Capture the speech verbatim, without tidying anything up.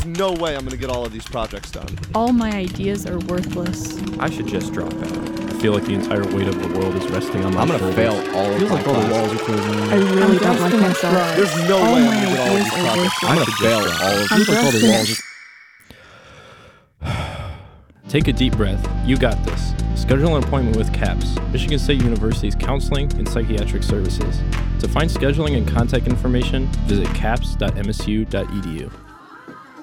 There's no way I'm going to get all of these projects done. All my ideas are worthless. I should just drop out. I feel like the entire weight of the world is resting on my I'm gonna shoulders. fail all of Feels my like all the classes. walls are closing in. I really I'm don't like just gonna myself. try. There's no All way I'm my going to get all of ideas these are projects worthless. done. I'm gonna fail all of I'm Feels like all just the gonna- walls are Take a deep breath. You got this. Schedule an appointment with CAPS, Michigan State University's Counseling and Psychiatric Services. To find scheduling and contact information, visit caps dot m s u dot e d u.